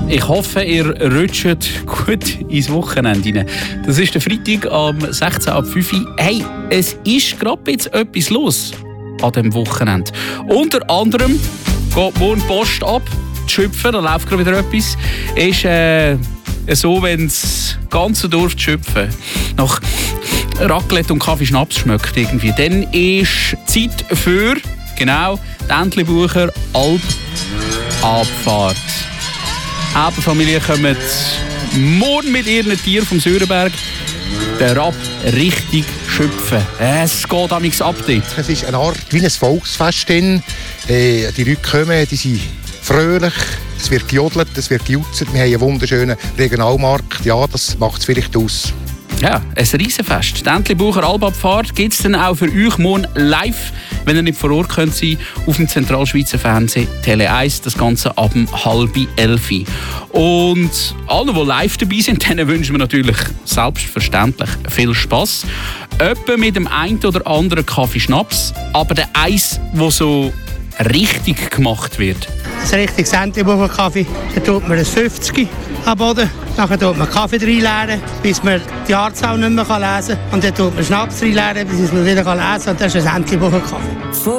Ich hoffe, ihr rutscht gut ins Wochenende rein. Das ist der Freitag am 16 ab 5 Uhr. Hey, es ist gerade jetzt etwas los an diesem Wochenende. Unter anderem geht morgen die Post ab, die Schöpfen, da läuft gerade wieder etwas. Ist so, wenn das ganze Dorf die Schöpfen nach Raclette und Kaffee-Schnaps schmeckt irgendwie. Dann ist Zeit für, genau, die Entlebucher Albabfahrt. Die Familie kommt morgen mit ihren Tieren vom Sörenberg den Rab richtig schöpfen. Es geht amigs ab dort. Es ist eine Art wie ein Volksfest. Die Leute kommen, die sind fröhlich, es wird gejodelt, es wird gejutzert. Wir haben einen wunderschönen Regionalmarkt. Ja, das macht es vielleicht aus. Ja, ein Riesenfest. Die Entlebucher Albabfahrt gibt es dann auch für euch morgen live, wenn ihr nicht vor Ort könnt sein, auf dem Zentralschweizer Fernsehen Tele 1, das Ganze ab 10:30. Und alle, die live dabei sind, denen wünschen wir natürlich selbstverständlich viel Spass. Etwa mit dem einen oder anderen Kaffee-Schnaps, aber der Eis, der so richtig gemacht wird. Ein richtiges Entlebucher Kaffee, da tut man ein 50 am Boden. Dann tut man Kaffee reinleeren, bis man die Jahrzahl nicht mehr lesen kann. Und dann tut man Schnaps reinleeren, bis man wieder lesen kann. Und das ist ein Entlebucher Kaffee.